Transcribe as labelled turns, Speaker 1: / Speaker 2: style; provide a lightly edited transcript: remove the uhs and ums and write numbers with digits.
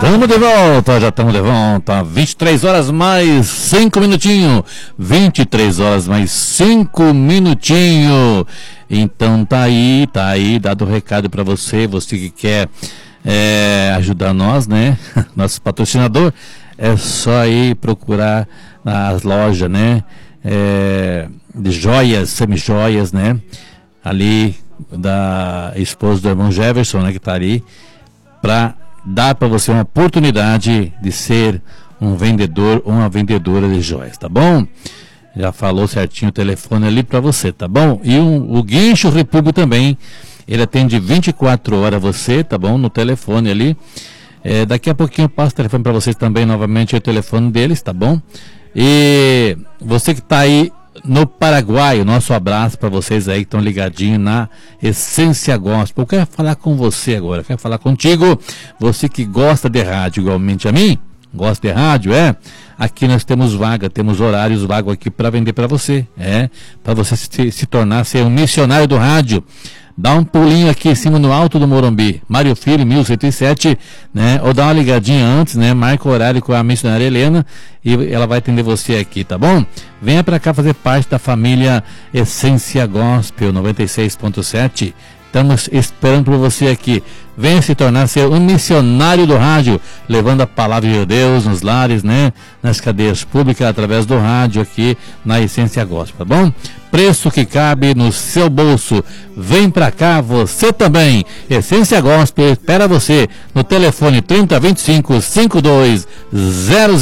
Speaker 1: Já estamos de volta. 23 horas mais 5 minutinhos. 23 horas mais 5 minutinhos. Então tá aí, dado o recado para você que quer ajudar nós, né? Nosso patrocinador, é só ir procurar nas lojas, né? De joias, semi-joias, né? Ali da esposa do irmão Jefferson, né? Que tá ali para dar para você uma oportunidade de ser um vendedor ou uma vendedora de joias, tá bom? Já falou certinho o telefone ali para você, tá bom? E o Guincho República também, ele atende 24 horas você, tá bom? No telefone ali. Daqui a pouquinho eu passo o telefone para vocês também, novamente, o telefone deles, tá bom? E você que tá aí no Paraguai, o nosso abraço para vocês aí que estão ligadinhos na Essência Gospel. Eu quero falar com você agora, quero falar contigo, você que gosta de rádio igualmente a mim, gosta de rádio, aqui nós temos vaga, temos horários vagos aqui para vender para você, para você se tornar, ser um missionário do rádio. Dá um pulinho aqui em cima no Alto do Morumbi, Mário Filho, 1107, né? Ou dá uma ligadinha antes, né? Marca o horário com a missionária Helena e ela vai atender você aqui, tá bom? Venha pra cá fazer parte da família Essência Gospel 96.7. Estamos esperando por você aqui. Venha se tornar ser um missionário do rádio, levando a palavra de Deus nos lares, né? Nas cadeias públicas, através do rádio aqui na Essência Gospel, tá bom? Preço que cabe no seu bolso. Vem pra cá, você também. Essência Gospel espera você no telefone 3025 5200.